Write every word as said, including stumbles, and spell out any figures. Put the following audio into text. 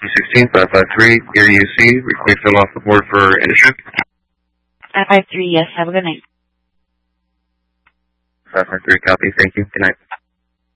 two sixteen, five five three, Erie U C, recently fell off the board for industry. five five three, yes, have a good night. five five three, copy, thank you, good night.